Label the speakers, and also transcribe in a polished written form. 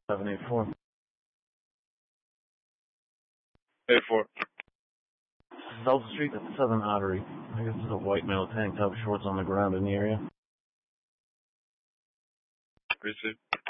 Speaker 1: 784.
Speaker 2: 84.
Speaker 1: Delta Street at the Southern Artery. I guess there's a white male tank top shorts on the ground in the area.
Speaker 2: Receive.